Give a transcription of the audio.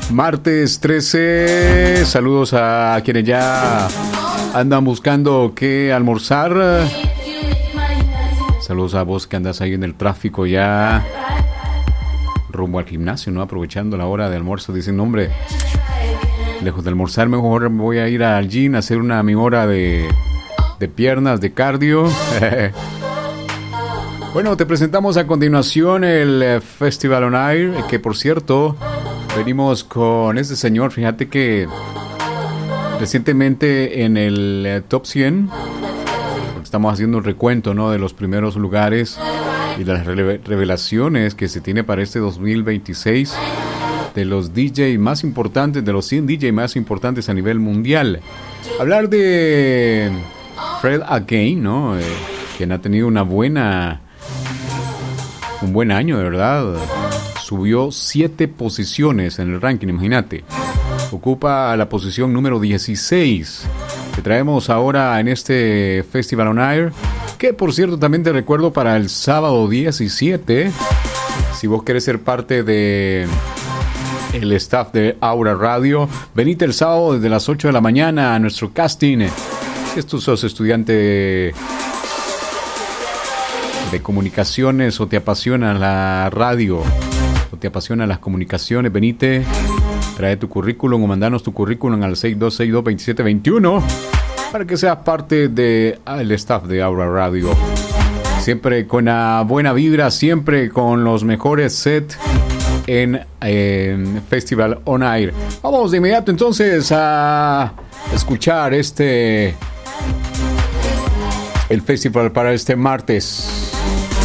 Martes 13. Saludos a quienes ya andan buscando qué almorzar. Saludos a vos que andas ahí en el tráfico ya rumbo al gimnasio, ¿no? Aprovechando la hora de almuerzo. Dicen, hombre, lejos de almorzar, mejor me voy a ir al gym a hacer mi hora de piernas, de cardio. Bueno, te presentamos a continuación el Festival on Air, que por cierto, venimos con este señor. Fíjate que recientemente en el Top 100, porque estamos haciendo un recuento, ¿no?, de los primeros lugares y las revelaciones que se tiene para este 2026 de los DJ más importantes, de los 100 DJ más importantes a nivel mundial. Hablar de Fred Again, ¿no? Quien ha tenido un buen año, de verdad. Subió 7 posiciones en el ranking, imagínate. Ocupa la posición número 16. Te traemos ahora en este Festival on Air, que por cierto también te recuerdo para el sábado 17. Si vos querés ser parte de el staff de Aura Radio, venite el sábado desde las 8 de la mañana a nuestro casting. Si tú sos estudiante de comunicaciones o te apasiona la radio o te apasionan las comunicaciones, venite, trae tu currículum o mandanos tu currículum al 6262-2721 para que seas parte del staff de Aura Radio. Siempre con la buena vibra, siempre con los mejores sets en Festival on Air. Vamos de inmediato entonces a escuchar el festival para este martes.